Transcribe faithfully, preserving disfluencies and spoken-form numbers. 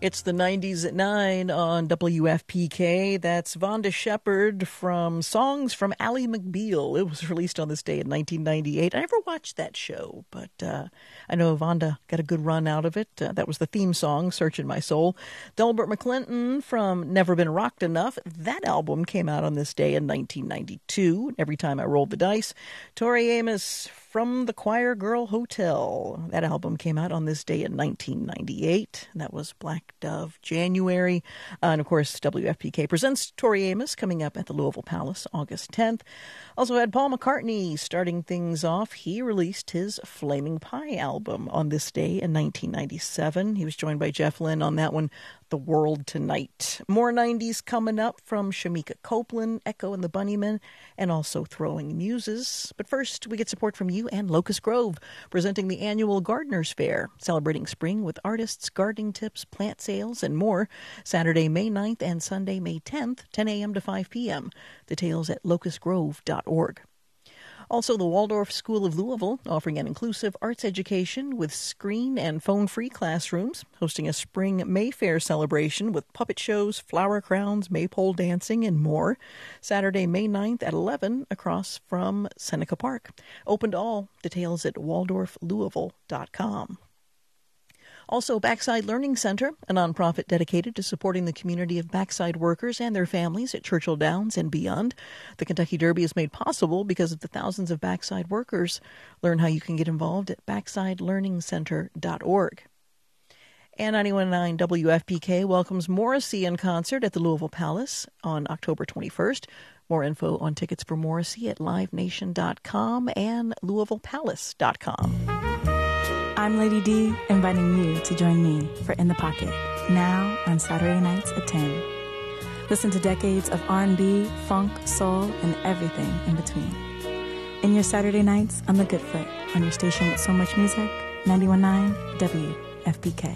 It's the nineties at nine on W F P K. That's Vonda Shepard from Songs from Ally McBeal. It was released on this day in nineteen ninety-eight. I never watched that show, but uh, I know Vonda got a good run out of it. Uh, that was the theme song, Searching My Soul. Delbert McClinton from Never Been Rocked Enough. That album came out on this day in nineteen ninety-two. Every Time I Rolled the Dice. Tori Amos from the Choir Girl Hotel. That album came out on this day in nineteen ninety-eight. And that was Black Dove January. Uh, and of course, W F P K presents Tori Amos coming up at the Louisville Palace August tenth. Also had Paul McCartney starting things off. He released his Flaming Pie album on this day in nineteen ninety-seven. He was joined by Jeff Lynne on that one, The World Tonight. More nineties coming up from Shamika Copeland, Echo and the Bunnymen, and also Throwing Muses. But first, we get support from you and Locust Grove, presenting the annual Gardeners Fair, celebrating spring with artists, gardening tips, plant sales, and more. Saturday, May ninth and Sunday, May tenth, ten a.m. to five p.m. Details at locust grove dot org. Also, the Waldorf School of Louisville, offering an inclusive arts education with screen and phone-free classrooms, hosting a spring Mayfair celebration with puppet shows, flower crowns, maypole dancing, and more. Saturday, May ninth at eleven across from Seneca Park. Open to all. Details at waldorf louisville dot com. Also, Backside Learning Center, a nonprofit dedicated to supporting the community of backside workers and their families at Churchill Downs and beyond. The Kentucky Derby is made possible because of the thousands of backside workers. Learn how you can get involved at backside learning center dot org. And ninety-one point nine W F P K welcomes Morrissey in concert at the Louisville Palace on October twenty-first. More info on tickets for Morrissey at live nation dot com and louisville palace dot com. I'm Lady D, inviting you to join me for In the Pocket, now on Saturday nights at ten. Listen to decades of R and B, funk, soul, and everything in between. In your Saturday nights on The Good Foot, on your station with so much music, ninety-one point nine W F P K.